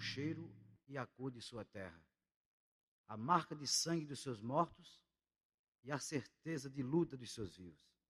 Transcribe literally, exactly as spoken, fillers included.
cheiro e a cor de sua terra, a marca de sangue dos seus mortos e a certeza de luta dos seus vivos.